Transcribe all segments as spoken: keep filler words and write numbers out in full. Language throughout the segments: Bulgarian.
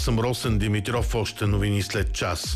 съм Росен Димитров, още новини след час.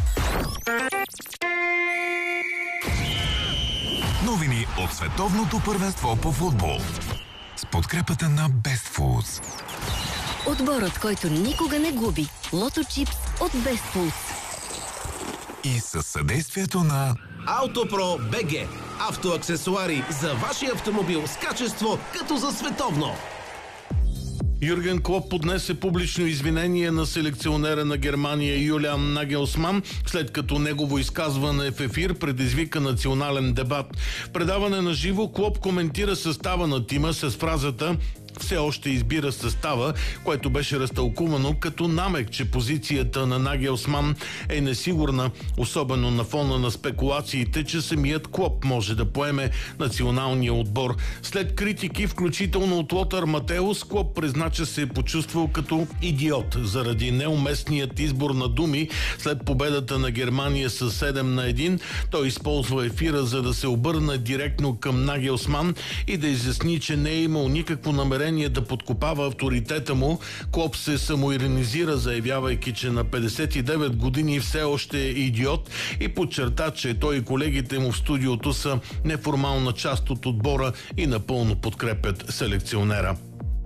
Новини от световното първенство по футбол с подкрепата на Best Foods. Отборът, който никога не губи. Лото Чипс от Best Foods. И със съдействието на Автопро БГ. Автоаксесуари за вашия автомобил с качество като за световно. Юрген Клоп поднесе публично извинение на селекционера на Германия Юлиан Нагелсман, след като негово изказване в ефир предизвика национален дебат. В предаване на живо Клоп коментира състава на тима с фразата "все още избира състава", което беше разтълкувано като намек, че позицията на Нагелсман е несигурна, особено на фона на спекулациите, че самият Клоп може да поеме националния отбор. След критики, включително от Лотър Матеус, Клоп призна, че се е почувствал като идиот заради неуместният избор на думи след победата на Германия с седем на едно. Той използва ефира, за да се обърне директно към Нагелсман и да изясни, че не е имал никакво намерение да подкопава авторитета му. Клоп се самоиронизира, заявявайки, че на петдесет и девет години все още е идиот, и подчерта, че той и колегите му в студиото са неформална част от отбора и напълно подкрепят селекционера.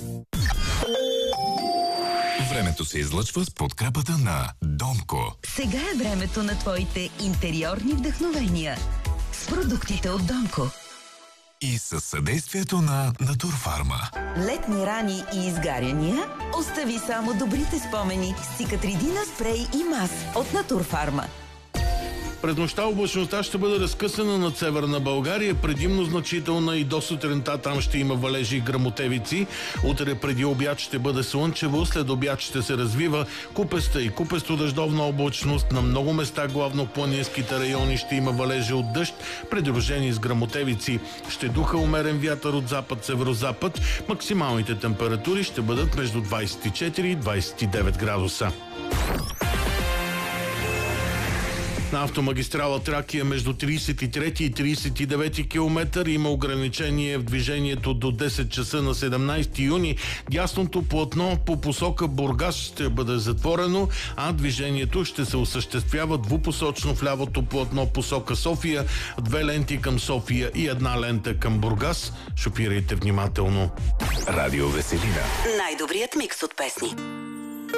Времето се излъчва с подкрепата на Донко. Сега е времето на твоите интериорни вдъхновения с продуктите от Донко. И със съдействието на Натурфарма. Летни рани и изгаряния? Остави само добрите спомени с Цикатридина спрей и мас от Натурфарма. През нощта облачността ще бъде разкъсана над северна България, предимно значителна, и до сутринта там ще има валежи и гръмотевици. Утре преди обяд ще бъде слънчево, след обяд ще се развива купеста и купесто-дъждовна облачност. На много места, главно в планинските райони, ще има валежи от дъжд, придружени с гръмотевици. Ще духа умерен вятър от запад-северозапад. Максималните температури ще бъдат между двадесет и четири и двадесет и девет градуса. На автомагистрала Тракия между тридесет и трети и тридесет и девети километър има ограничение в движението до десет часа на седемнадесети юни. Дясното платно по посока Бургас ще бъде затворено, а движението ще се осъществява двупосочно в лявото платно посока София, две ленти към София и една лента към Бургас. Шофирайте внимателно. Радио Веселина. Най-добрият микс от песни.